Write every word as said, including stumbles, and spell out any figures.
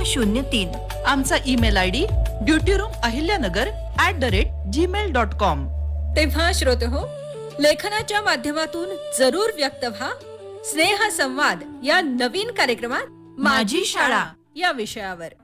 शून्य शून्य तीन. आमचा email I D duty room Ahilyanagar at the rate Gmail dot com. तेव्हा श्रोते हो, लेखनाच्या माध्यमातून जरूर व्यक्त व्हा. स्नेह संवाद या नवीन कार्यक्रमात माझी शाळा या विषयावर